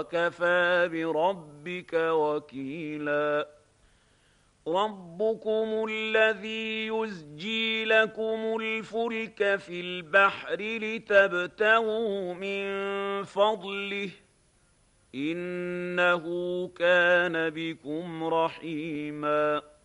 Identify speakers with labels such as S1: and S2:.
S1: وكفى بربك وكيلا ربكم الذي يزجي لكم الفلك في البحر لتبتغوا من فضله إنه كان بكم رحيما